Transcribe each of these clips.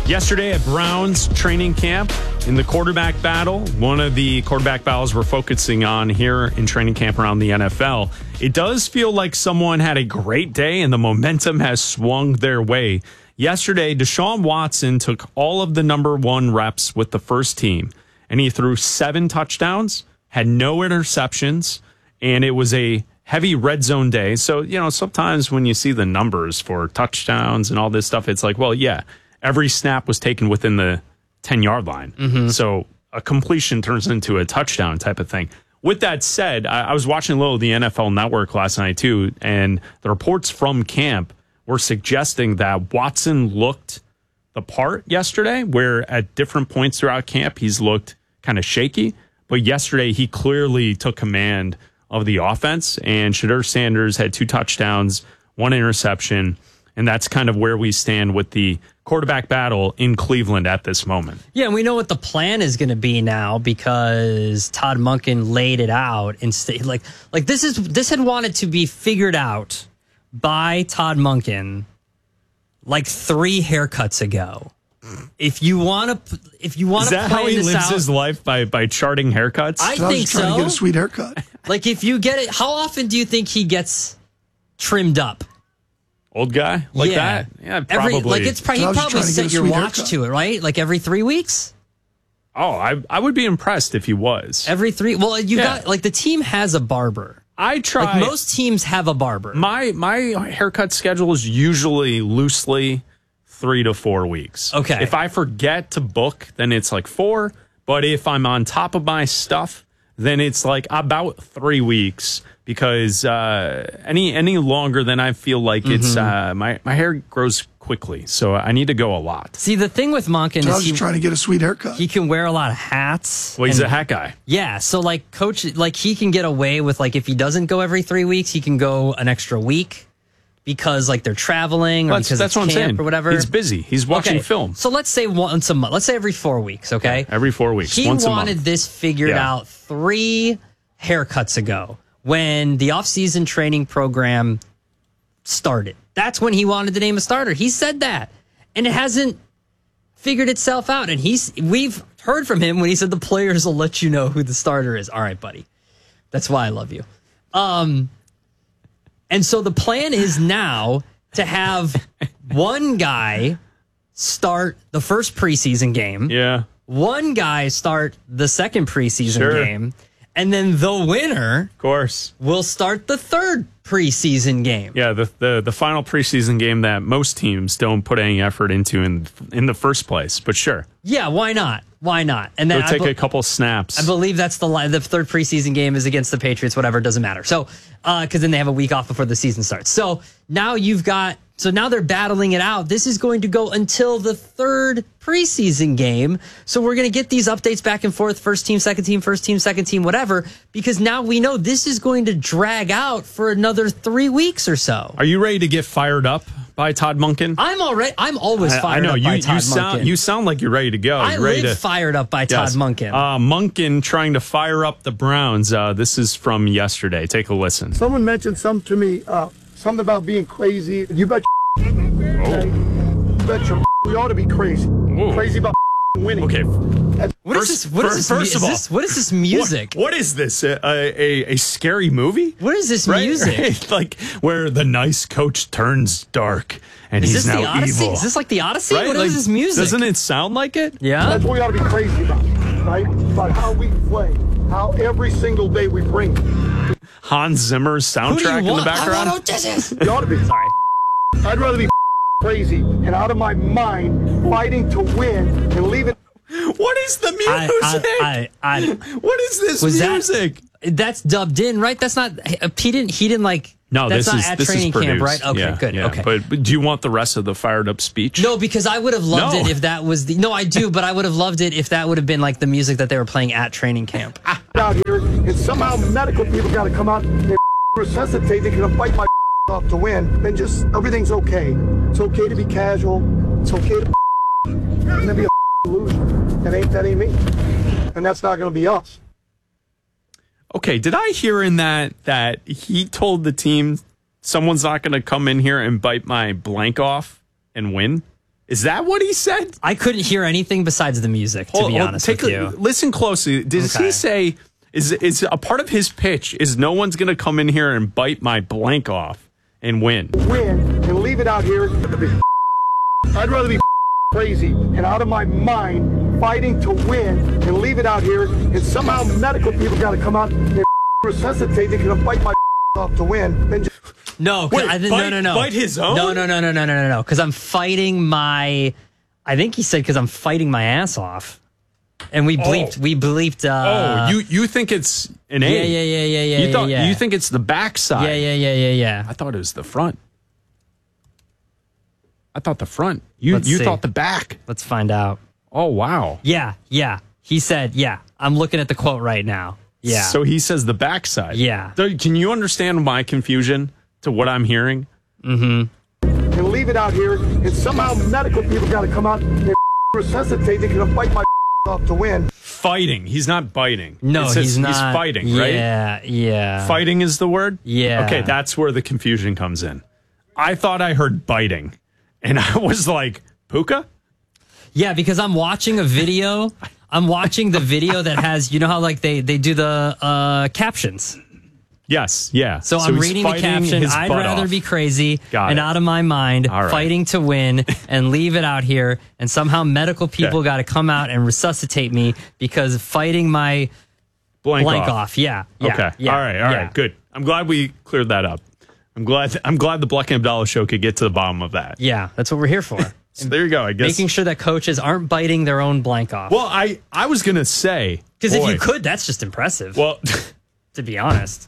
Yesterday at Browns training camp in the quarterback battle, one of the quarterback battles we're focusing on here in training camp around the NFL, it does feel like someone had a great day and the momentum has swung their way. Yesterday, Deshaun Watson took all of the number one reps with the first team, and he threw 7 touchdowns, had no interceptions, and it was a heavy red zone day. So, sometimes when you see the numbers for touchdowns and all this stuff, it's like, well, yeah, every snap was taken within the 10-yard line. Mm-hmm. So a completion turns into a touchdown type of thing. With that said, I was watching a little of the NFL Network last night too, and the reports from camp were suggesting that Watson looked the part yesterday, where at different points throughout camp, he's looked kind of shaky. But yesterday, he clearly took command of the offense, and Shedeur Sanders had 2 touchdowns, 1 interception, and that's kind of where we stand with the quarterback battle in Cleveland at this moment. Yeah, and we know what the plan is going to be now because Todd Monken laid it out and like this had wanted to be figured out by Todd Monken like 3 haircuts ago. If you want to is that how he lives his life by charting haircuts? I think so. Trying to get a sweet haircut. Like if you get it, how often do you think he gets trimmed up? Old guy like that? Yeah, probably. He probably set your watch haircut to it, right? Like every 3 weeks? Oh, I would be impressed if he was. Every 3? Well, got the team has a barber. I try. Like most teams have a barber. My haircut schedule is usually loosely 3 to 4 weeks. Okay. If I forget to book, then it's like 4. But if I'm on top of my stuff, then it's like about 3 weeks. Because any longer than I feel like it's my hair grows quickly, so I need to go a lot. See, the thing with Monken is he's trying to get a sweet haircut. He can wear a lot of hats. Well, he's a hat guy. Yeah, so coach, he can get away with if he doesn't go every 3 weeks, he can go an extra week because they're traveling or because that's it's what camp I'm saying. or whatever. He's busy. He's watching film. So let's say once a month. Let's say every 4 weeks. Okay, yeah, every 4 weeks. He once wanted a month. this figured out 3 haircuts ago. When the offseason training program started. That's when he wanted to name a starter. He said that. And it hasn't figured itself out. And we've heard from him when he said the players will let you know who the starter is. All right, buddy. That's why I love you. And so the plan is now to have one guy start the first preseason game. Yeah. One guy start the second preseason game. And then the winner, of course, will start the third preseason game. Yeah, the final preseason game that most teams don't put any effort into in the first place. But sure. Yeah, why not? Why not? And then take a couple snaps. I believe that's the third preseason game is against the Patriots. Whatever, it doesn't matter. So, because then they have a week off before the season starts. So now now they're battling it out. This is going to go until the third preseason game. So we're going to get these updates back and forth, first team, second team, first team, second team, whatever, because now we know this is going to drag out for another 3 weeks or so. Are you ready to get fired up by Todd Monken? I'm always fired up by Todd Monken. You sound like you're ready to go. I live fired up by Todd Monken. Monken trying to fire up the Browns. This is from yesterday. Take a listen. Someone mentioned something to me, something about being crazy. You bet we ought to be crazy. Whoa. Crazy about winning. Okay. What is this music? What is this? A scary movie? What is this music? Right? Like where the nice coach turns dark and he's now the Odyssey? evil. Is this like the Odyssey? Right? What is this music? Doesn't it sound like it? Yeah. That's what we ought to be crazy about, right? About how we play, how every single day we bring it. Hans Zimmer's soundtrack in the background. I don't know what this is. You ought to be. Sorry. I'd rather be crazy and out of my mind fighting to win and leave it. What is the music? What is this music? That's dubbed in, right? That's not. He didn't like. No, that's this not is at this training is produced. camp, right? Okay, yeah, good. Yeah. Okay, but do you want the rest of the fired up speech? No, because I would have loved it if that was the. No, I do, but I would have loved it if that would have been like the music that they were playing at training camp. Out here, and somehow medical people got to come out and resuscitate. They're gonna fight my off to win. Then just everything's okay. It's okay to be casual. It's okay to be a loser. That ain't me, and that's not gonna be us. Okay, did I hear in that he told the team someone's not going to come in here and bite my blank off and win? Is that what he said? I couldn't hear anything besides the music, to be honest with you. Listen closely. Does he say, is a part of his pitch is no one's going to come in here and bite my blank off and win? Win and leave it out here. I'd rather be crazy and out of my mind fighting to win and leave it out here, and somehow medical people got to come out and resuscitate. They're going to bite my off to win. Then just No, Wait, no. Bite his own? No. Because I'm fighting my. I think he said because I'm fighting my ass off, and we bleeped. We bleeped. You think it's an A? Yeah. You think it's the backside? Yeah. I thought it was the front. I thought the front. You see. thought the back. Let's find out. Oh wow. Yeah. He said, yeah. I'm looking at the quote right now. Yeah. So he says the backside. Yeah. Can you understand my confusion to what I'm hearing? and leave it out here, and somehow medical people got to come out and resuscitate. They're going to bite my off to win. Fighting. He's not biting. No, he's not. He's fighting, right? Yeah. Fighting is the word? Yeah. Okay, that's where the confusion comes in. I thought I heard biting, and I was like, Puka? Yeah, because I'm watching a video. I'm watching the video that has, you know how like they do the captions. Yes, yeah. So I'm he's reading the fighting caption. his I'd butt rather off. be crazy Got and it. out of my mind, All right. fighting to win and leave it out here. And somehow medical people Okay. got to come out and resuscitate me because fighting my blank blank off. off. Yeah. Okay. Yeah, All right. Good. I'm glad we cleared that up. I'm glad the Bleck and Abdallah show could get to the bottom of that. Yeah, that's what we're here for. So there you go. I guess. Making sure that coaches aren't biting their own blank off. Well, I was gonna say Because if boy, you could, that's just impressive. well, to be honest,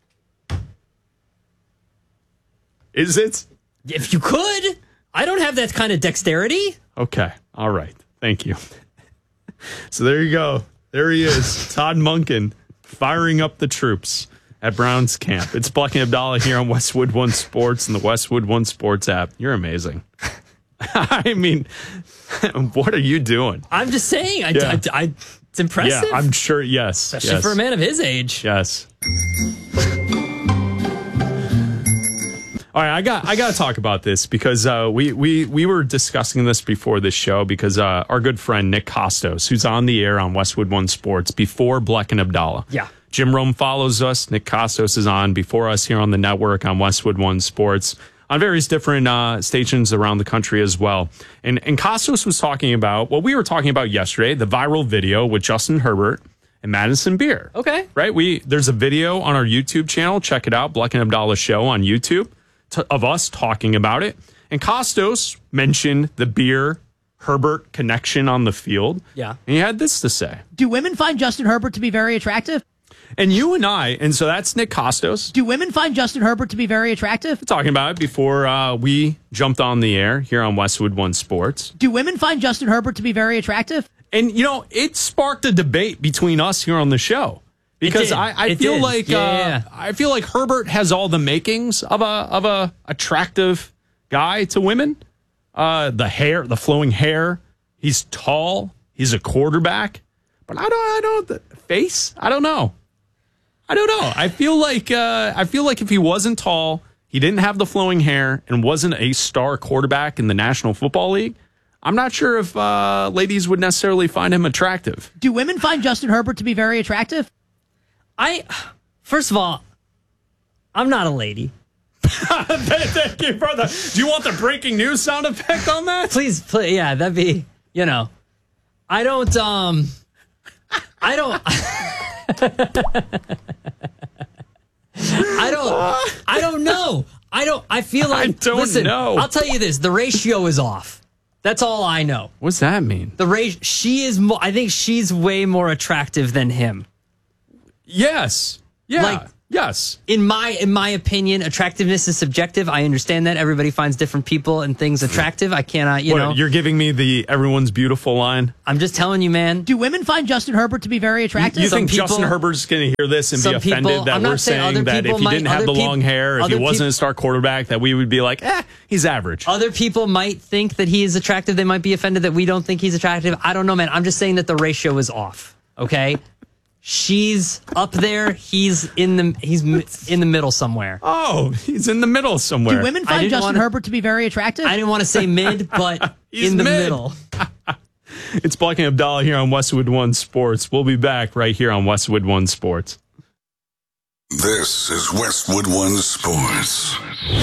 is it? if you could, I don't have that kind of dexterity. Okay. All right. Thank you. So there you go. There he is, Todd Monken, firing up the troops at Browns camp. It's Bleck and Abdallah here on Westwood One Sports and the Westwood One Sports app. You're amazing. I mean, what are you doing? I'm just saying, Yeah. it's impressive. Yeah, I'm sure. Yes. Especially for a man of his age. Yes. All right, I got to talk about this because we were discussing this before this show because our good friend Nick Costos, who's on the air on Westwood One Sports before Bleck and Abdallah. Yeah. Jim Rome follows us. Nick Costos is on before us here on the network on Westwood One Sports on various different stations around the country as well. And Costos was talking about what we were talking about yesterday, the viral video with Justin Herbert and Madison Beer. Okay. Right? There's a video on our YouTube channel. Check it out, Bleck and Abdallah show on YouTube of us talking about it. And Costos mentioned the Beer Herbert connection on the field. Yeah. And he had this to say. Do women find Justin Herbert to be very attractive? And you and I, and so that's Nick Costos Do women find Justin Herbert to be very attractive? talking about it before we jumped on the air here on Westwood One Sports. Do women find Justin Herbert to be very attractive? And, you know, it sparked a debate between us here on the show. Because did. I It feel did. like Yeah. I feel like Herbert has all the makings of a attractive guy to women. The hair, the flowing hair. He's tall. He's a quarterback. But I don't the face. I don't know. I feel like if he wasn't tall, he didn't have the flowing hair, and wasn't a star quarterback in the National Football League, I'm not sure if ladies would necessarily find him attractive. Do women find Justin Herbert to be very attractive? First of all, I'm not a lady. Thank you, brother. Do you want the breaking news sound effect on that? Please, yeah, that'd be, I don't know. I feel like, I don't listen, know. I'll tell you this, the ratio is off. That's all I know. What's that mean? I think she's way more attractive than him. Yes. Yeah. Like- yes. In my opinion, attractiveness is subjective. I understand that. Everybody finds different people and things attractive. I cannot, You're giving me the everyone's beautiful line? I'm just telling you, man. Do women find Justin Herbert to be very attractive? You think people- Justin Herbert's going to hear this and be some offended people- that I'm not we're saying saying other that if people he might- didn't have other the peop- long hair, if he other wasn't peop- a star quarterback, that we would be like, he's average. Other people might think that he is attractive. They might be offended that we don't think he's attractive. I don't know, man. I'm just saying that the ratio is off. Okay. She's up there. He's in the middle somewhere. Oh, he's in the middle somewhere. Do women I find didn't Justin wanna- Herbert to be very attractive? I didn't want to say mid, but He's in the mid. middle. It's Black and Abdallah here on Westwood One Sports. We'll be back right here on Westwood One Sports. This is Westwood One Sports.